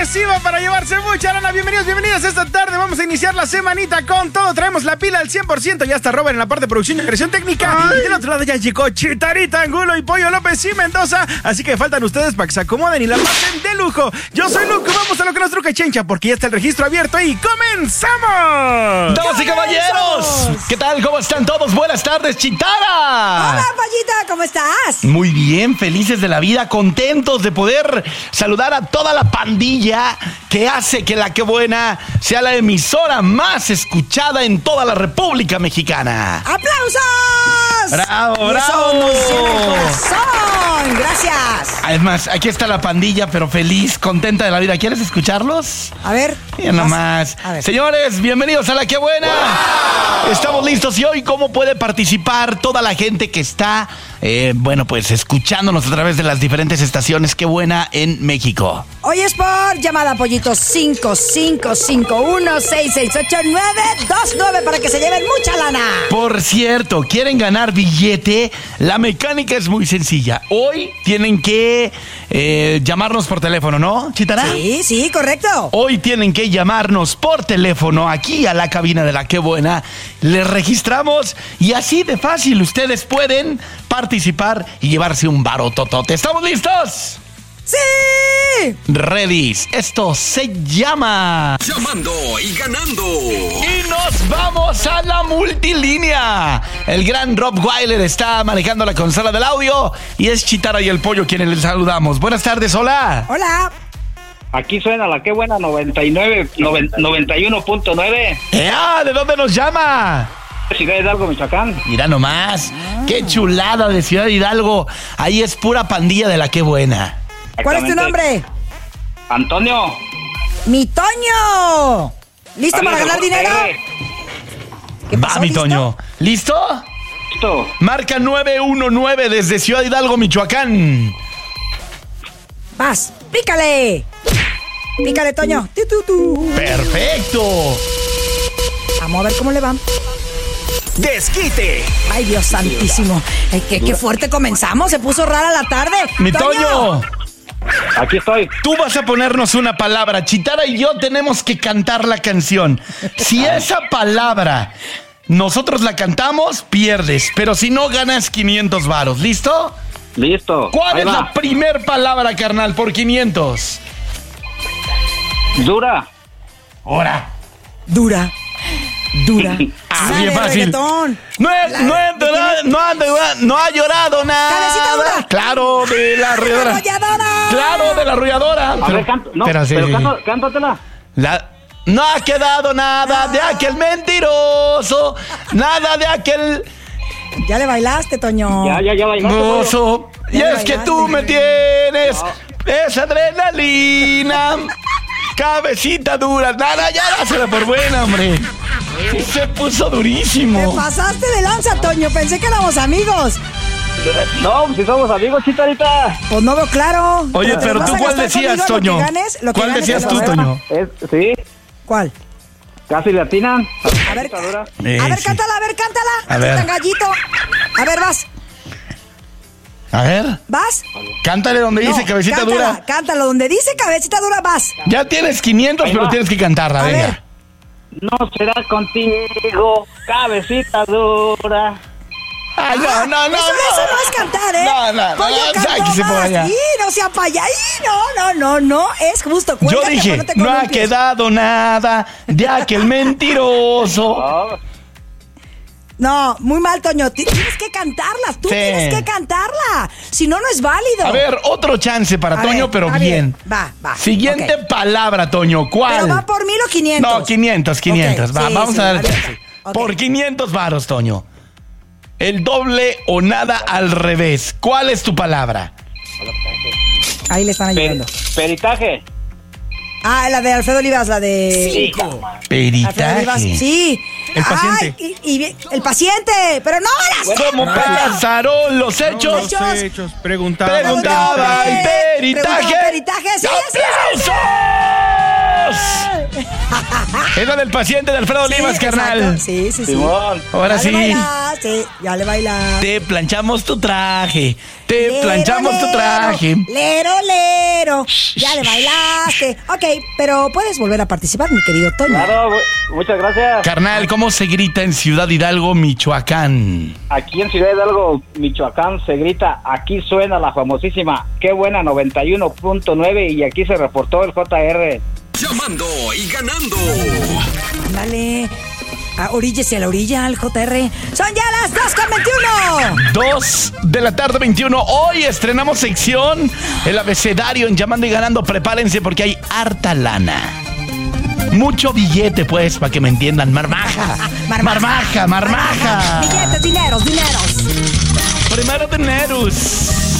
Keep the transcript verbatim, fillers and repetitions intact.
exclusiva para llevarse mucha lana. Bienvenidos, bienvenidas esta tarde. Vamos a iniciar la semanita con todo. Traemos la pila al cien por ciento. Ya está Robert en la parte de producción y creación técnica. Ay. Y del otro lado ya llegó Chitarita Angulo y Pollo López y Mendoza. Así que faltan ustedes para que se acomoden y la pasen de lujo. Yo soy Luco, vamos a lo que nos truca Chencha, porque ya está el registro abierto y ¡comenzamos! ¡Damas y caballeros! ¿Qué tal? ¿Cómo están todos? Buenas tardes, Chitara. Hola, Pollita, ¿cómo estás? Muy bien, felices de la vida, contentos de poder saludar a toda la pandilla que hace que La Qué Buena sea la emisora más escuchada en toda la República Mexicana. ¡Aplausos! ¡Bravo, bravo! Eso nos llena el corazón. Gracias. Además, aquí está la pandilla, pero feliz, contenta de la vida. ¿Quieres escucharlos? A ver. Bien nomás. A ver. Señores, bienvenidos a La Qué Buena. ¡Wow! Estamos listos. Y hoy, ¿cómo puede participar toda la gente que está, eh, bueno, pues escuchándonos a través de las diferentes estaciones Qué Buena en México? Hoy es por llamada, Pollito, cinco cinco cinco uno seis seis ocho nueve dos nueve para que se lleven mucha lana. Por cierto, ¿quieren ganar billete? La mecánica es muy sencilla. Hoy tienen que eh, llamarnos por teléfono, ¿no, Chitara? Sí, sí, correcto. Hoy tienen que llamarnos por teléfono aquí a la cabina de La Qué Buena. Les registramos y así de fácil ustedes pueden participar y llevarse un barototote. ¿Estamos listos? ¡Sí! Redis, esto se llama Llamando y ganando. Y nos vamos a la multilínea. El gran Rob Weiler está manejando la consola del audio y es Chitara y el Pollo quienes les saludamos. Buenas tardes, hola. Hola. Aquí suena La Qué Buena noventa y nueve, noventa y uno punto nueve. ¡Ea! ¿De dónde nos llama? Ciudad Hidalgo, Michoacán. Mira nomás, ah. Qué chulada de Ciudad Hidalgo. Ahí es pura pandilla de La Qué Buena. ¿Cuál es tu nombre? Antonio. ¡Mi Toño! ¿Listo Dale, para ganar dinero? ¿Qué pasó, Va, mi ¿listo? Toño. ¿Listo? Listo. Marca nueve uno nueve desde Ciudad Hidalgo, Michoacán. Vas, pícale. Pícale, Toño. Tu, tu, tu. Perfecto. Vamos a ver cómo le va. ¡Desquite! Ay, Dios santísimo. Ay, qué, qué fuerte comenzamos. Se puso rara la tarde. Mi Toño. Aquí estoy. Tú vas a ponernos una palabra. Chitara y yo tenemos que cantar la canción. Si esa palabra nosotros la cantamos, pierdes. Pero si no, ganas quinientos varos. ¿Listo? Listo. ¿Cuál Ahí es va. la primer palabra, carnal, por quinientos? Dura. Ahora. Dura. Dura. Ah, Sale bien fácil. reggaetón. No, es, no, es, no, ha- no, ha, no ha llorado nada. Cabecita dura. Claro, de la arrolladora. Arrolladora. Claro, de la arrolladora. A ver, canto. No, pero sí, pero sí, canto, sí. cántatela. La- no ha quedado nada de aquel mentiroso, nada de aquel Ya le bailaste, Toño. Ya, ya, ya bailaste. Pollo. gozo. Y Ya es que bailaste. tú me tienes esa adrenalina, cabecita dura. Nada, ya dásela por buena, hombre. Sí, se puso Te durísimo. pasaste de lanza, Toño. Pensé que éramos amigos. No, si somos amigos, Chitarita. Pues no veo claro. Oye, ¿Te pero vas tú a cuál gastar decías, conmigo Toño? Lo que ganes, lo que ¿Cuál ganes decías te tú, lo doy. Toño? Es, sí, ¿Cuál? casi le atinan. A ver, Dura. Eh, a ver, sí. cántala, a ver, cántala. A Así ver. tan gallito. A ver, vas. A ver, ¿Vas? cántale donde dice No, cabecita cántala, dura. Cántalo, donde dice cabecita dura, vas. Ya tienes quinientos, Ahí pero va. tienes que cantarla, A venga. ver. No será contigo, cabecita dura. Ay, no, no, no. Eso, eso no es cantar, ¿eh? No, no, no, Pollo no, cantó sáquese por más. allá. Sí, no sea para allá. Y no, no, no, no. Es justo. Yo Cuélgate, dije, pero te no ha columpies. quedado nada de aquel mentiroso. Oh, No, muy mal, Toño. Ti- Tienes que cantarla. Tú Sí. tienes que cantarla. Si no, no es válido. A ver, otro chance para A Toño, ver, pero está bien. Va, va. Siguiente Ok. palabra, Toño. ¿Cuál? Pero va por mil o quinientos. No, quinientos, quinientos. Ok, Va, sí, vamos sí, a dar ahorita. chance. Ok. Por quinientos varos, Toño. El doble o nada al revés. ¿Cuál es tu palabra? Ahí le están per- ayudando. peritaje. Ah, la de Alfredo Olivas, la de... Cinco. Alfredo Peritaje. Olivas, sí. El paciente. Ay, y, y- el paciente, pero no las... ¿Cómo pasaron los hechos? hechos. Los hechos, preguntaba. Preguntaba el peritaje. Preguntaba el peritaje, sí, sí, sí, sí. ¡Aplausos! Es la del paciente de Alfredo Sí, Olivas, exacto. carnal. Sí, sí, sí. Simón. Ahora ya sí. Le bailaste, ya le bailaste. Te planchamos tu traje. Te Lero, planchamos tu lero, traje. Lero, lero. Ya le bailaste. Ok, pero puedes volver a participar, mi querido Toño. Claro, mu- muchas gracias. Carnal, ¿cómo se grita en Ciudad Hidalgo, Michoacán? Aquí en Ciudad Hidalgo, Michoacán, se grita, aquí suena la famosísima, qué buena noventa y uno punto nueve y aquí se reportó el J R. Llamando y ganando. Ándale. A oríllese a la orilla, al J R. Son ya las dos con veintiuno. dos de la tarde, veintiuno. Hoy estrenamos sección, el abecedario en Llamando y Ganando. Prepárense porque hay harta lana. Mucho billete, pues, para que me entiendan. Marmaja. Marmaja, marmaja. Billetes, dineros, dineros. Primero dineros.